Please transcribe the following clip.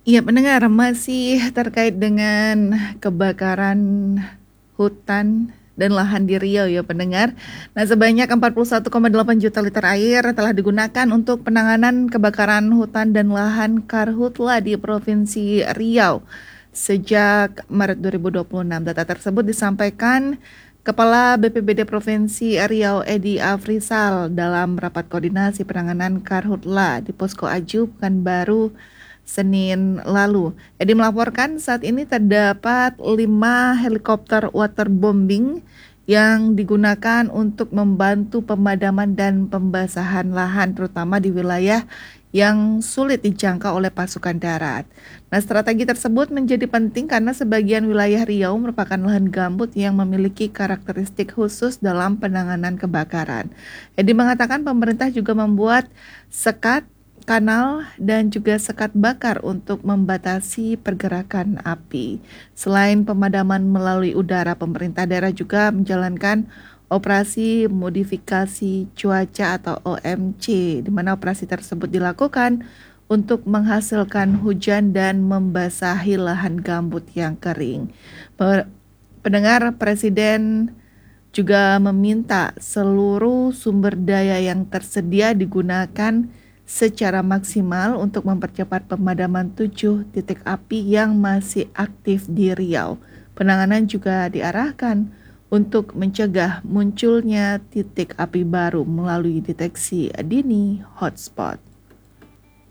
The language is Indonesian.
Iya, pendengar, masih terkait dengan kebakaran hutan dan lahan di Riau ya pendengar. Nah, sebanyak 41,8 juta liter air telah digunakan untuk penanganan kebakaran hutan dan lahan Karhutla di Provinsi Riau sejak Maret 2026. Data tersebut disampaikan Kepala BPBD Provinsi Riau Edi Afrizal dalam rapat koordinasi penanganan Karhutla di Posko Aju Pekanbaru Senin lalu. Edi melaporkan saat ini terdapat 5 helikopter waterbombing yang digunakan untuk membantu pemadaman dan pembasahan lahan terutama di wilayah yang sulit dijangkau oleh pasukan darat. Nah, strategi tersebut menjadi penting karena sebagian wilayah Riau merupakan lahan gambut yang memiliki karakteristik khusus dalam penanganan kebakaran. Edi mengatakan pemerintah juga membuat sekat kanal dan juga sekat bakar untuk membatasi pergerakan api. Selain pemadaman melalui udara, pemerintah daerah juga menjalankan operasi modifikasi cuaca atau OMC, di mana operasi tersebut dilakukan untuk menghasilkan hujan dan membasahi lahan gambut yang kering. Pendengar, Presiden juga meminta seluruh sumber daya yang tersedia digunakan secara maksimal untuk mempercepat pemadaman 7 titik api yang masih aktif di Riau. Penanganan juga diarahkan untuk mencegah munculnya titik api baru melalui deteksi dini hotspot.